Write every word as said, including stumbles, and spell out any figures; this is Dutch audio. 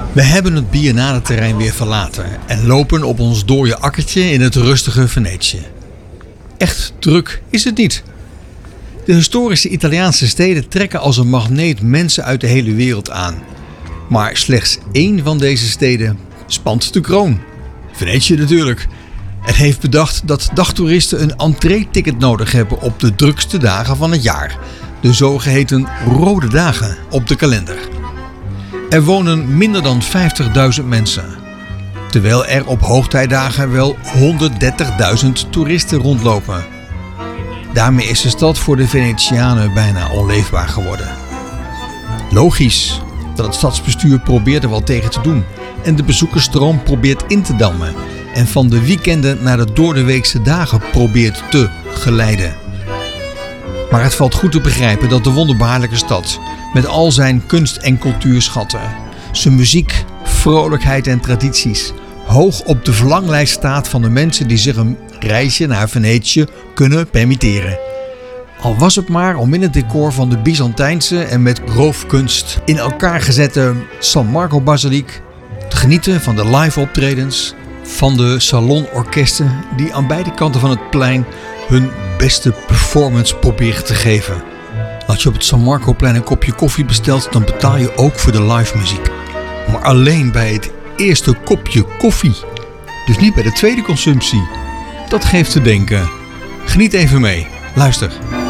We hebben het Biennale-terrein weer verlaten en lopen op ons dode akkertje in het rustige Venetië. Echt druk is het niet. De historische Italiaanse steden trekken als een magneet mensen uit de hele wereld aan. Maar slechts één van deze steden spant de kroon. Venetië natuurlijk. Het heeft bedacht dat dagtoeristen een entree-ticket nodig hebben op de drukste dagen van het jaar. De zogeheten rode dagen op de kalender. Er wonen minder dan vijftigduizend mensen. Terwijl er op hoogtijdagen wel honderddertigduizend toeristen rondlopen. Daarmee is de stad voor de Venetianen bijna onleefbaar geworden. Logisch dat het stadsbestuur probeert er wel tegen te doen en de bezoekersstroom probeert in te dammen en van de weekenden naar de doordeweekse dagen probeert te geleiden. Maar het valt goed te begrijpen dat de wonderbaarlijke stad met al zijn kunst- en cultuurschatten, zijn muziek, vrolijkheid en tradities hoog op de verlanglijst staat van de mensen die zich een reisje naar Venetië kunnen permitteren. Al was het maar om in het decor van de Byzantijnse en met roofkunst in elkaar gezette San Marco Basiliek te genieten van de live optredens van de salonorkesten die aan beide kanten van het plein hun beste performance proberen te geven. Als je op het San Marco plein een kopje koffie bestelt, dan betaal je ook voor de live muziek. Maar alleen bij het eerste kopje koffie. Dus niet bij de tweede consumptie. Dat geeft te denken. Geniet even mee. Luister.